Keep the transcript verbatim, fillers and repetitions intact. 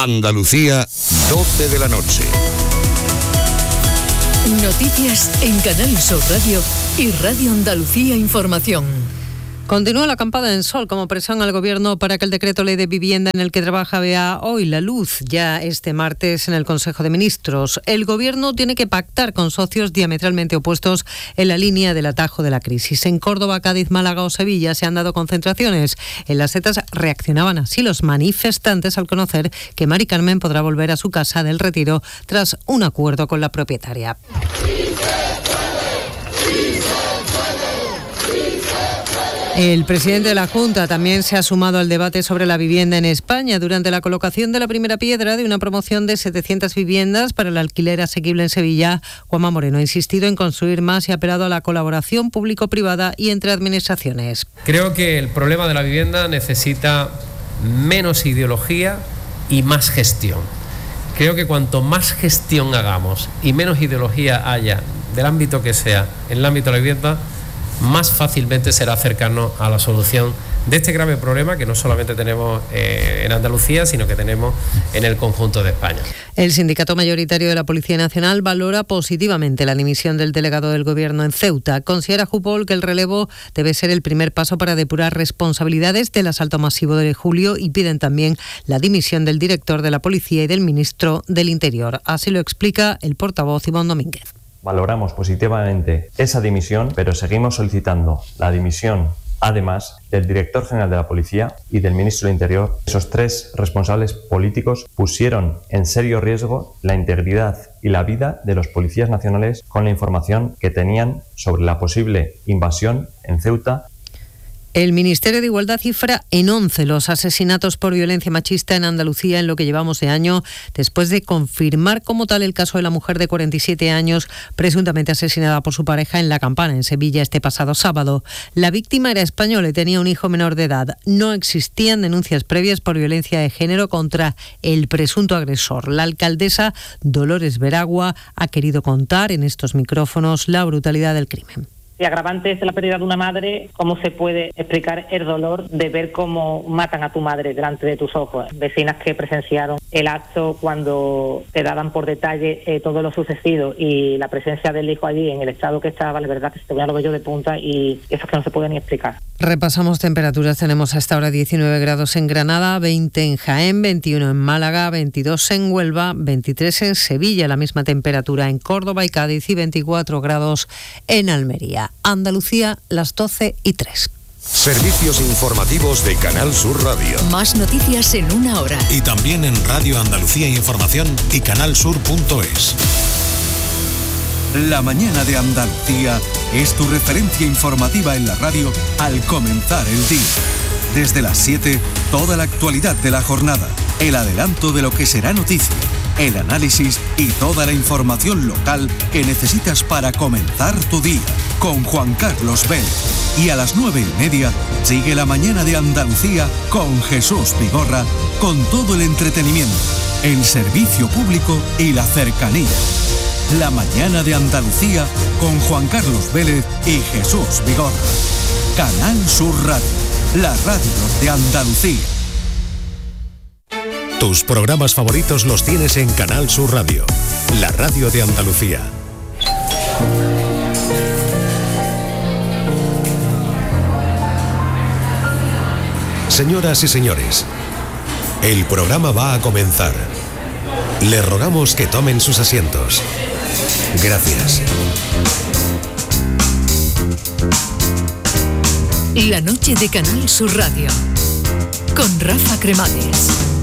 Andalucía, doce de la noche. Noticias en Canal Sur Radio y Radio Andalucía Información. Continúa la acampada en Sol como presión al Gobierno para que el decreto ley de vivienda en el que trabaja vea hoy la luz, ya este martes en el Consejo de Ministros. El Gobierno tiene que pactar con socios diametralmente opuestos en la línea del atajo de la crisis. En Córdoba, Cádiz, Málaga o Sevilla se han dado concentraciones. En Las Setas reaccionaban así los manifestantes al conocer que Mari Carmen podrá volver a su casa del Retiro tras un acuerdo con la propietaria. El presidente de la Junta también se ha sumado al debate sobre la vivienda en España durante la colocación de la primera piedra de una promoción de setecientas viviendas para el alquiler asequible en Sevilla. Juanma Moreno ha insistido en construir más y ha apelado a la colaboración público-privada y entre administraciones. Creo que el problema de la vivienda necesita menos ideología y más gestión. Creo que cuanto más gestión hagamos y menos ideología haya del ámbito que sea, en el ámbito de la vivienda, más fácilmente será acercarnos a la solución de este grave problema que no solamente tenemos eh, en Andalucía, sino que tenemos en el conjunto de España. El sindicato mayoritario de la Policía Nacional valora positivamente la dimisión del delegado del Gobierno en Ceuta. Considera Jupol que el relevo debe ser el primer paso para depurar responsabilidades del asalto masivo de julio y piden también la dimisión del director de la Policía y del ministro del Interior. Así lo explica el portavoz Iván Domínguez. Valoramos positivamente esa dimisión, pero seguimos solicitando la dimisión, además, del director general de la Policía y del ministro del Interior. Esos tres responsables políticos pusieron en serio riesgo la integridad y la vida de los policías nacionales con la información que tenían sobre la posible invasión en Ceuta. El Ministerio de Igualdad cifra en once los asesinatos por violencia machista en Andalucía en lo que llevamos de año, después de confirmar como tal el caso de la mujer de cuarenta y siete años presuntamente asesinada por su pareja en La Campana, en Sevilla, este pasado sábado. La víctima era española y tenía un hijo menor de edad. No existían denuncias previas por violencia de género contra el presunto agresor. La alcaldesa Dolores Veragua ha querido contar en estos micrófonos la brutalidad del crimen. Si agravante es la pérdida de una madre, ¿cómo se puede explicar el dolor de ver cómo matan a tu madre delante de tus ojos? Vecinas que presenciaron el acto cuando te daban por detalle eh, todo lo sucedido y la presencia del hijo allí en el estado que estaba, la verdad que se te veían los vellos de punta y eso es que no se puede ni explicar. Repasamos temperaturas. Tenemos hasta ahora diecinueve grados en Granada, veinte en Jaén, veintiuno en Málaga, veintidós en Huelva, veintitrés en Sevilla, la misma temperatura en Córdoba y Cádiz y veinticuatro grados en Almería. Andalucía, las doce y tres. Servicios informativos de Canal Sur Radio. Más noticias en una hora. Y también en Radio Andalucía Información y canalsur punto es. La mañana de Andalucía es tu referencia informativa en la radio al comenzar el día. Desde las siete, toda la actualidad de la jornada, el adelanto de lo que será noticia, el análisis y toda la información local que necesitas para comenzar tu día, con Juan Carlos Vélez. Y a las nueve y media sigue la mañana de Andalucía con Jesús Vigorra, con todo el entretenimiento, el servicio público y la cercanía. La mañana de Andalucía con Juan Carlos Vélez y Jesús Vigorra. Canal Sur Radio, la radio de Andalucía. Tus programas favoritos los tienes en Canal Sur Radio, la radio de Andalucía. Señoras y señores, el programa va a comenzar. Les rogamos que tomen sus asientos. Gracias. La noche de Canal Sur Radio con Rafa Cremades.